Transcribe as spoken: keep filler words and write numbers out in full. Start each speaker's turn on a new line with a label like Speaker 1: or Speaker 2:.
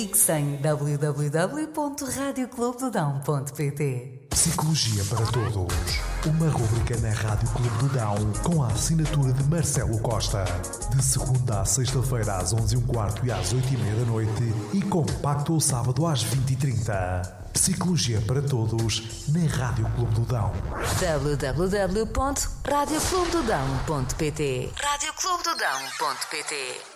Speaker 1: Em w w w ponto rádio clube do dão ponto p t.
Speaker 2: Psicologia para Todos. Uma rubrica na Rádio Clube do Dão com a assinatura de Marcelo Costa. De segunda à sexta-feira às onze e um quarto e às oito e meia da noite e compacto ao sábado às vinte e trinta. Psicologia para Todos na Rádio Clube do Dão.
Speaker 1: w w w ponto rádio clube do dão ponto p t. rádio clube do dão ponto p t